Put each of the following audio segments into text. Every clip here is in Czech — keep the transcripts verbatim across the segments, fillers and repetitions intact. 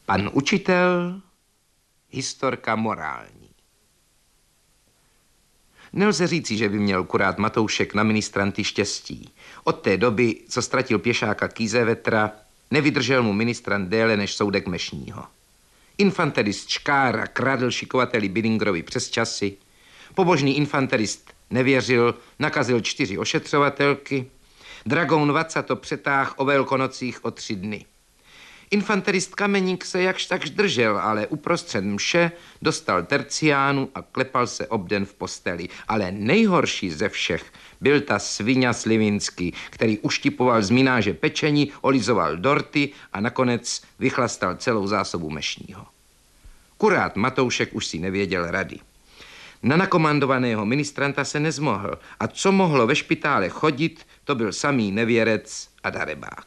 Pan učitel, historka morální. Nelze říci, že by měl kurát Matoušek na ministranty štěstí. Od té doby, co ztratil pěšáka Kýzevetra, nevydržel mu ministrant déle než soudek Mešního. Infanterist Škára kradl šikovateli Billingerovi přes časy, pobožný infanterist nevěřil, nakazil čtyři ošetřovatelky, dragoun Vaca to přetáh o velkonocích o tři dny. Infanterist Kameník se jakž takž držel, ale uprostřed mše dostal terciánu a klepal se obden v posteli. Ale nejhorší ze všech byl ta sviňa Slivinský, který uštipoval z mináže pečení, olizoval dorty a nakonec vychlastal celou zásobu Mešního. Kurát Matoušek už si nevěděl rady. Na nakomandovaného ministranta se nezmohl a co mohlo ve špitále chodit, to byl samý nevěrec a darebák.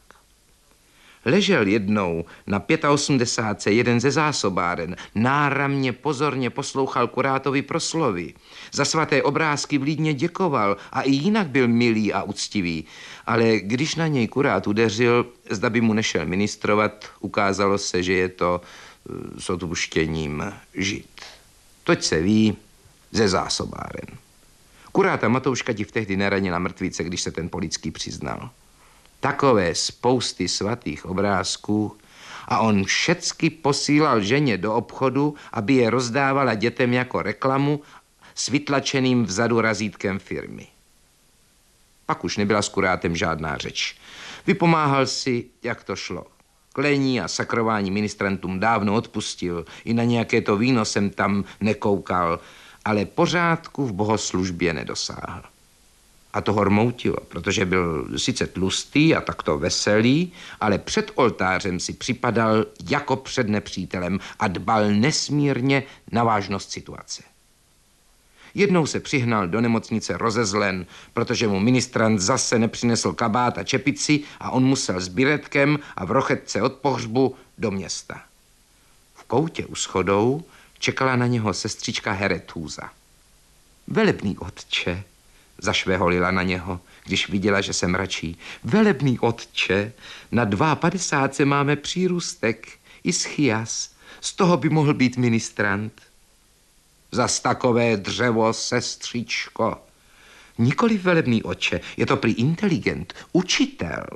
Ležel jednou na osmdesátce jeden ze zásobáren, náramně pozorně poslouchal kurátovi proslovy. Za svaté obrázky vlídně děkoval a i jinak byl milý a uctivý. Ale když na něj kurát udeřil, zda by mu nešel ministrovat, ukázalo se, že je to s odpuštěním žid. Toť se ví ze zásobáren. Kuráta Matouška ti vtehdy neranila mrtvice, když se ten Polický přiznal. Takové spousty svatých obrázků a on všecky posílal ženě do obchodu, aby je rozdávala dětem jako reklamu s vytlačeným vzadu razítkem firmy. Pak už nebyla s kurátem žádná řeč. Vypomáhal si, jak to šlo. Klení a sakrování ministrantům dávno odpustil, i na nějaké to víno jsem tam nekoukal, ale pořádku v bohoslužbě nedosáhl. A to ho rmoutilo, protože byl sice tlustý a takto veselý, ale před oltářem si připadal jako před nepřítelem a dbal nesmírně na vážnost situace. Jednou se přihnal do nemocnice rozezlen, protože mu ministrant zase nepřinesl kabát a čepici a on musel s biretkem a v rochetce od pohřbu do města. V koutě u schodou čekala na něho sestřička Heretúza. Velebný otče, zašveholila na něho, když viděla, že se mračí. Velebný otče, na padesátce máme přírůstek, ischias, z toho by mohl být ministrant. Zas takové dřevo, sestřičko. Nikoliv velebný otče, je to prý inteligent, učitel.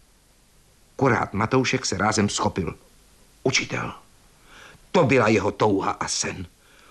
Kurát Matoušek se rázem schopil. Učitel. To byla jeho touha a sen.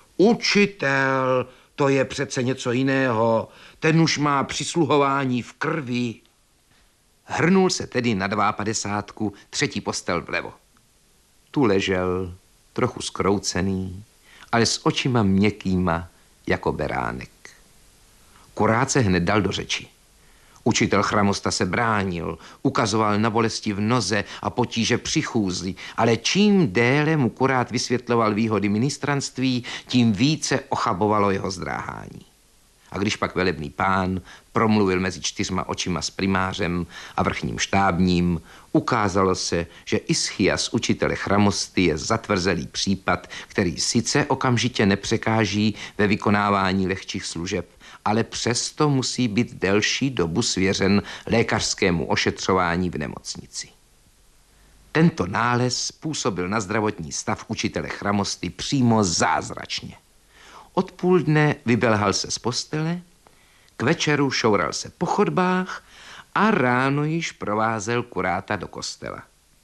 Učitel, to je přece něco jiného. Ten už má přisluhování v krvi. Hrnul se tedy na padesátku, třetí postel vlevo. Tu ležel, trochu skroucený, ale s očima měkkýma jako beránek. Kurát se hned dal do řeči. Učitel Chramosta se bránil, ukazoval na bolesti v noze a potíže při chůzi, ale čím déle mu kurát vysvětloval výhody ministranství, tím více ochabovalo jeho zdráhání. A když pak velebný pán promluvil mezi čtyřma očima s primářem a vrchním štábním, ukázalo se, že ischias učitele Chramosty je zatvrzelý případ, který sice okamžitě nepřekáží ve vykonávání lehčích služeb, ale přesto musí být delší dobu svěřen lékařskému ošetřování v nemocnici. Tento nález působil na zdravotní stav učitele Chramosty přímo zázračně. Od půl dne vybelhal se z postele, k večeru šoural se po chodbách a ráno již provázel kuráta do kostela.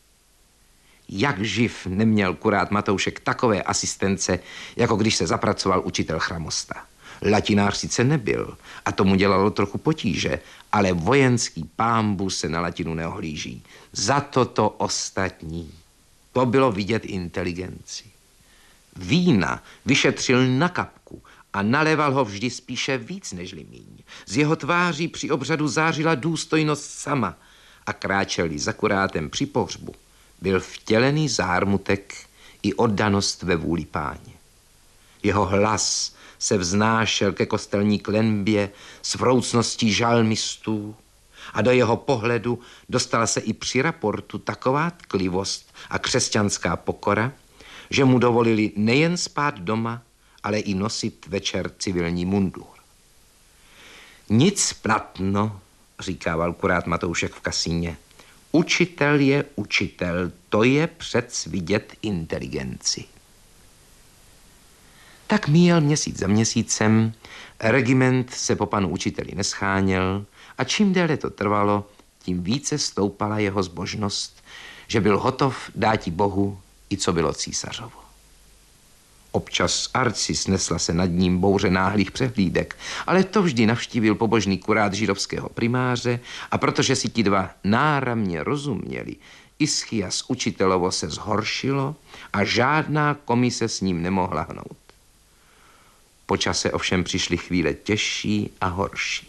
Jak živ neměl kurát Matoušek takové asistence, jako když se zapracoval učitel Chramosta. Latinář sice nebyl a tomu dělalo trochu potíže, ale vojenský pámbu se na latinu neohlíží. Za to to ostatní. To bylo vidět inteligenci. Vína vyšetřil na kapku a naléval ho vždy spíše víc nežli míň. Z jeho tváří při obřadu zářila důstojnost sama a kráčel-li za kurátem při pohřbu. Byl vtělený zármutek i oddanost ve vůli Páně. Jeho hlas se vznášel ke kostelní klenbě s vroucností žalmistů a do jeho pohledu dostala se i při raportu taková tklivost a křesťanská pokora, že mu dovolili nejen spát doma, ale i nosit večer civilní mundur. Nic platno, říkával kurát Matoušek v kasíně. Učitel je učitel, to je přec vidět inteligenci. Tak míjel měsíc za měsícem, regiment se po panu učiteli nescháněl a čím déle to trvalo, tím více stoupala jeho zbožnost, že byl hotov dáti Bohu i co bylo císařovo. Občas Arci snesla se nad ním bouře náhlých přehlídek, ale to vždy navštívil pobožný kurát židovského primáře a protože si ti dva náramně rozuměli, Ischias učitelovo se zhoršilo a žádná komise s ním nemohla hnout. Po čase ovšem přišly chvíle těžší a horší.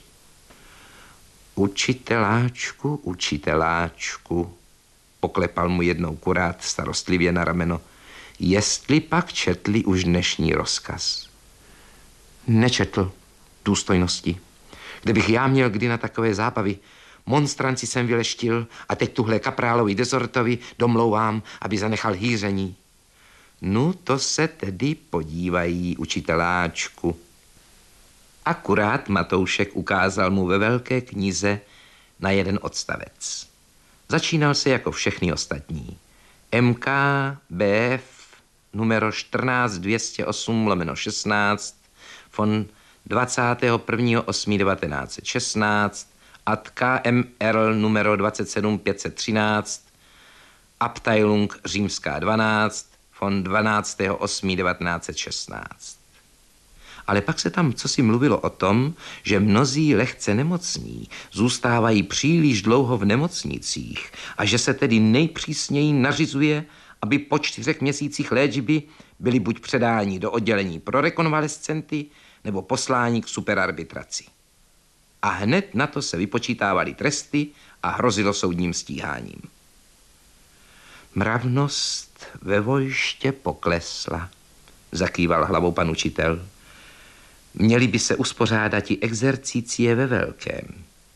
Učiteláčku, učiteláčku, poklepal mu jednou kurát starostlivě na rameno, jestli pak četli už dnešní rozkaz. Nečetl, důstojnosti. Kdybych já měl kdy na takové zábavy, monstranci jsem vyleštil a teď tuhle kaprálovi dezortovi domlouvám, aby zanechal hýření. No to se tedy podívají, učiteláčku. Akurát Matoušek ukázal mu ve velké knize na jeden odstavec. Začínal se jako všechny ostatní. M K B F numero čtrnáct dvě stě osm lomeno šestnáct von dvacátého prvního osmého devatenáct set šestnáct ad K M R numero dvacet sedm pět set třináct Abteilung římská dvanáct von dvanáctého osmého devatenáct set šestnáct. Ale pak se tam cosi mluvilo o tom, že mnozí lehce nemocní zůstávají příliš dlouho v nemocnicích a že se tedy nejpřísněji nařizuje, aby po čtyřech měsících léčby byli buď předáni do oddělení pro rekonvalescenty nebo posláni k superarbitraci. A hned na to se vypočítávaly tresty a hrozilo soudním stíháním. Mravnost ve vojště poklesla, zakýval hlavou pan učitel. Měli by se uspořádat i exercicie ve velkém.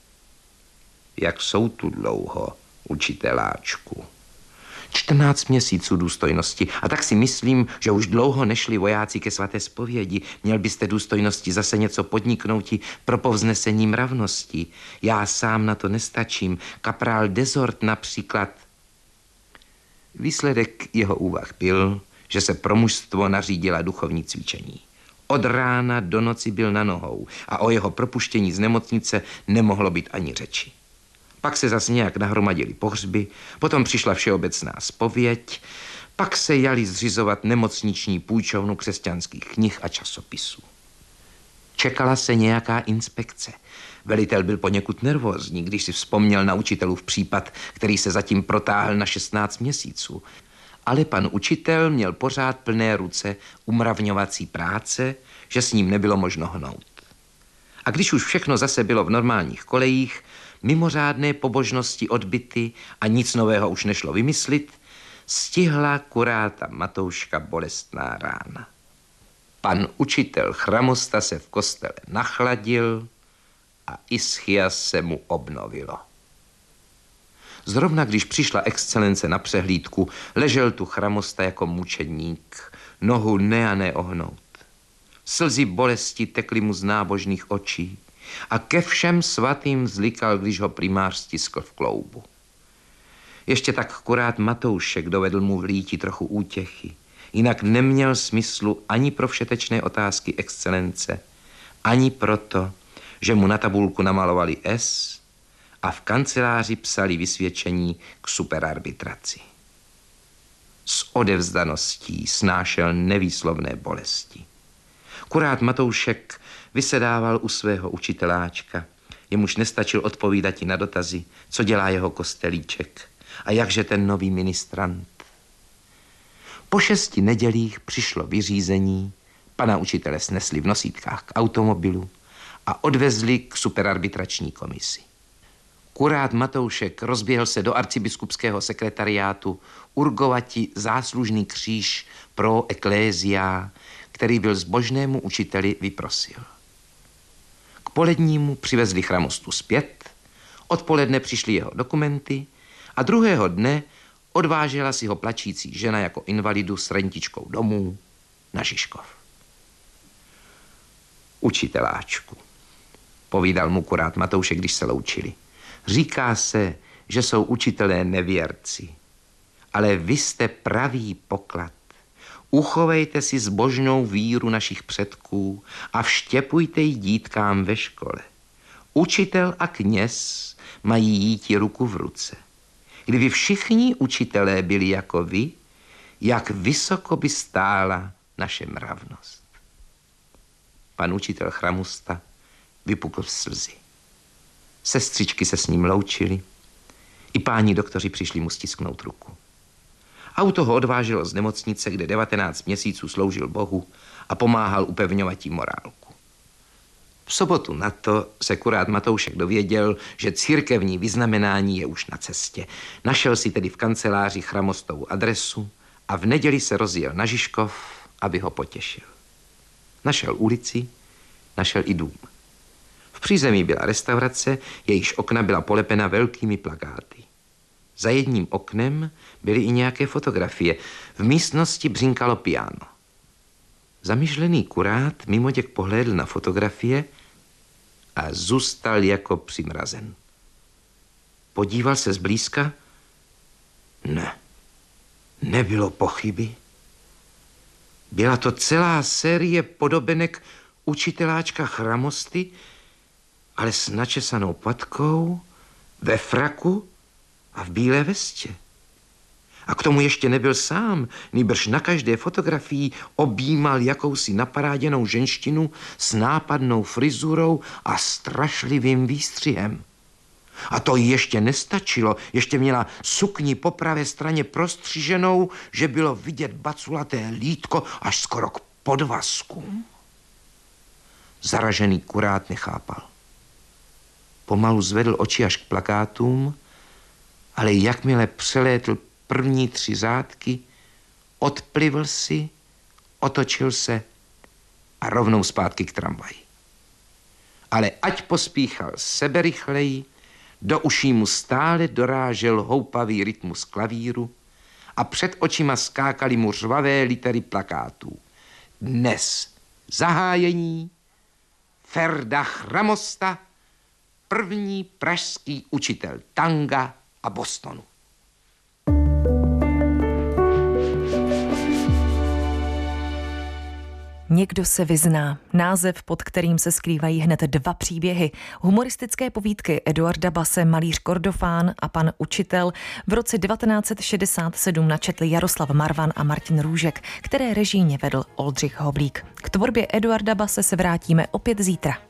Jak jsou tu dlouho, učiteláčku? čtrnáct měsíců důstojnosti. A tak si myslím, že už dlouho nešli vojáci ke svaté zpovědi. Měl byste důstojnosti zase něco podniknouti pro povznesení mravnosti. Já sám na to nestačím. Kaprál Dezort například. Výsledek jeho úvah byl, že se pro mužstvo nařídila duchovní cvičení. Od rána do noci byl na nohou a o jeho propuštění z nemocnice nemohlo být ani řeči. Pak se zas nějak nahromadili pohřby, potom přišla všeobecná zpověď, pak se jali zřizovat nemocniční půjčovnu křesťanských knih a časopisů. Čekala se nějaká inspekce. Velitel byl poněkud nervózní, když si vzpomněl na učitelův případ, který se zatím protáhl na šestnáct měsíců. Ale pan učitel měl pořád plné ruce umravňovací práce, že s ním nebylo možno hnout. A když už všechno zase bylo v normálních kolejích, mimořádné pobožnosti odbyty a nic nového už nešlo vymyslit, stihla kuráta Matouška bolestná rána. Pan učitel Chramosta se v kostele nachladil a Ischias se mu obnovilo. Zrovna když přišla excelence na přehlídku, ležel tu Chramosta jako mučedník, nohu ne a ne ohnout. Slzy bolesti tekly mu z nábožných očí a ke všem svatým vzlikal, když ho primář stiskl v kloubu. Ještě tak kurát Matoušek dovedl mu vlíti trochu útěchy, jinak neměl smyslu ani pro všetečné otázky excelence, ani proto, že mu na tabulku namalovali S a v kanceláři psali vysvědčení k superarbitraci. S odevzdaností snášel nevýslovné bolesti. Kurát Matoušek vysedával u svého učiteláčka, jemuž nestačil odpovídat i na dotazy, co dělá jeho kostelíček a jakže ten nový ministrant. Po šesti nedělích přišlo vyřízení, pana učitele snesli v nosítkách k automobilu a odvezli k superarbitrační komisi. Kurát Matoušek rozběhl se do arcibiskupského sekretariátu urgovati záslužný kříž pro eklézia, který byl zbožnému učiteli vyprosil. K polednímu přivezli Chramostu zpět, odpoledne přišly jeho dokumenty a druhého dne odvážela si ho plačící žena jako invalidu s rentičkou domů na Žižkov. Učiteláčku, povídal mu kurát Matoušek, když se loučili. Říká se, že jsou učitelé nevěrci, ale vy jste pravý poklad. Uchovejte si zbožnou víru našich předků a vštěpujte ji dítkám ve škole. Učitel a kněz mají jíti ruku v ruce. Kdyby všichni učitelé byli jako vy, jak vysoko by stála naše mravnost. Pan učitel Chramusta vypukl v slzy. Sestřičky se s ním loučily, i páni doktoři přišli mu stisknout ruku. Auto ho odváželo z nemocnice, kde devatenáct měsíců sloužil Bohu a pomáhal upevňovat jí morálku. V sobotu na to se kurát Matoušek dověděl, že církevní vyznamenání je už na cestě. Našel si tedy v kanceláři Chramostovou adresu a v neděli se rozjel na Žižkov, aby ho potěšil. Našel ulici, našel i dům. V přízemí byla restaurace, jejíž okna byla polepena velkými plakáty. Za jedním oknem byly i nějaké fotografie. V místnosti břinkalo piano. Zamyšlený kurát mimoděk pohlédl na fotografie a zůstal jako přimrazen. Podíval se zblízka. Ne, nebylo pochyby. Byla to celá série podobenek učiteláčka Chramosty, ale s načesanou patkou, ve fraku a v bílé vestě. A k tomu ještě nebyl sám, nýbrž na každé fotografii objímal jakousi naparáděnou ženštinu s nápadnou frizurou a strašlivým výstřihem. A to jí ještě nestačilo, ještě měla sukni po pravé straně prostřiženou, že bylo vidět baculaté lítko až skoro k podvazkům. Zaražený kurát nechápal. Pomalu zvedl oči až k plakátům, ale jakmile přelétl první tři řádky, odplivl si, otočil se a rovnou zpátky k tramvaji. Ale ať pospíchal seberychleji, do uší mu stále dorážel houpavý rytmus klavíru a před očima skákaly mu řvavé litery plakátů. Dnes zahájení Ferda Chramosta, první pražský učitel tanga a Bostonu. Někdo se vyzná. Název, pod kterým se skrývají hned dva příběhy. Humoristické povídky Eduarda Base Malíř Kordofán a Pan učitel v roce devatenáct set šedesát sedm načetli Jaroslav Marvan a Martin Růžek, které režijně vedl Oldřich Hoblík. K tvorbě Eduarda Base se vrátíme opět zítra.